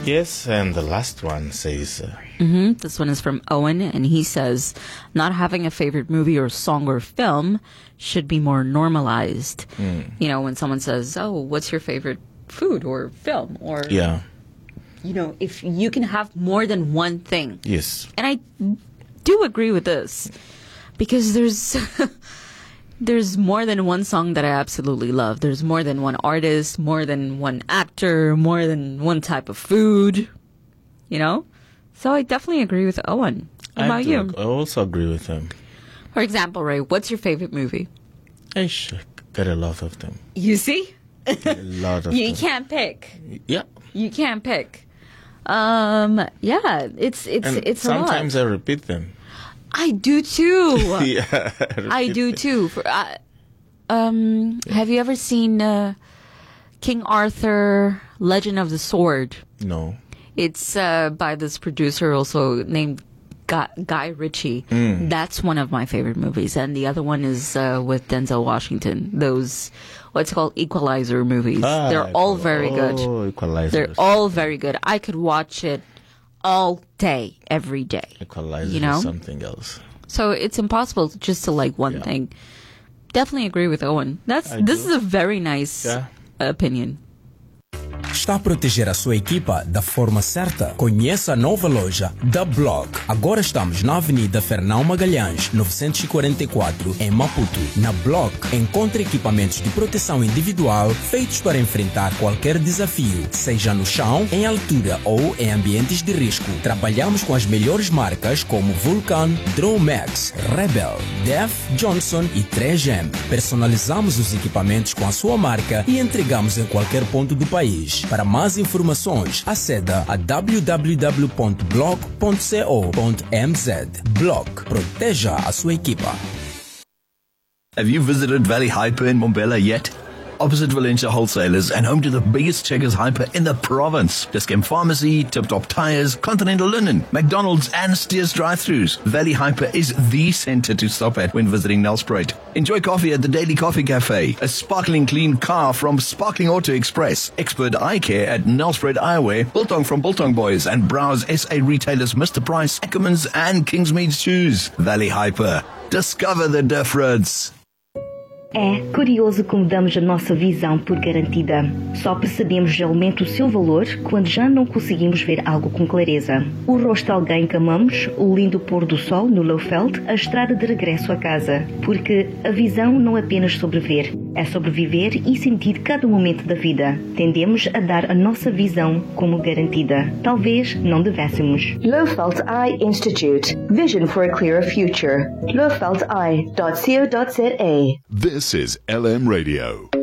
Yes, and the last one says... This one is from Owen, and he says, not having a favorite movie or song or film should be more normalized. You know, when someone says, oh, what's your favorite food or film? Or, Yeah. you know, if you can have more than one thing. Yes. And I do agree with this, because there's more than one song that I absolutely love. There's more than one artist, more than one actor, more than one type of food, you know? So I definitely agree with Owen. What about you? I also agree with him. For example, Ray, what's your favorite movie? I should get a lot of them. You see? A lot of You them. can't pick. Yeah. You can't pick. Yeah, it's And a lot. sometimes I repeat them. I do too. Yeah. I do too. Have you ever seen King Arthur, Legend of the Sword? No. It's by this producer also named Guy Ritchie. That's one of my favorite movies. And the other one is with Denzel Washington. Those, what's called Equalizer movies. They're all very good. Oh, Equalizer. They're all very good. I could watch it all day, every day. Equalizer you know? is something else. So it's impossible just to like one thing. Definitely agree with Owen. This is a very nice opinion. Está a proteger a sua equipa da forma certa? Conheça a nova loja da Block. Agora estamos na Avenida Fernão Magalhães, 944, em Maputo. Na Block, encontre equipamentos de proteção individual feitos para enfrentar qualquer desafio, seja no chão, em altura ou em ambientes de risco. Trabalhamos com as melhores marcas como Vulcan, Dromax, Rebel, Def, Johnson e 3M. Personalizamos os equipamentos com a sua marca e entregamos em qualquer ponto do país. Para mais informações, aceda a www.block.co.mz. Block. Proteja a sua equipa. Have you visited Valley Hyper in Mbombela yet? Opposite Valencia Wholesalers and home to the biggest Checkers Hyper in the province. Discount Pharmacy, Tip Top Tires, Continental Linen, McDonald's and Steers drive-thrus. Valley Hyper is the center to stop at when visiting Nelspruit. Enjoy coffee at the Daily Coffee Cafe, a sparkling clean car from Sparkling Auto Express, expert eye care at Nelspruit Eyewear, Biltong from Biltong Boys, and browse SA retailers Mr. Price, Ackermans and Kingsmead Shoes. Valley Hyper. Discover the difference. É curioso como damos a nossa visão por garantida. Só percebemos realmente o seu valor quando já não conseguimos ver algo com clareza. O rosto de alguém que amamos, o lindo pôr do sol no Lowveld, a estrada de regresso a casa. Porque a visão não é apenas sobre ver, é sobre viver e sentir cada momento da vida. Tendemos a dar a nossa visão como garantida. Talvez não devêssemos. Lowveld Eye Institute. Vision for a clearer future. lowveldeye.co.za. This is LM Radio.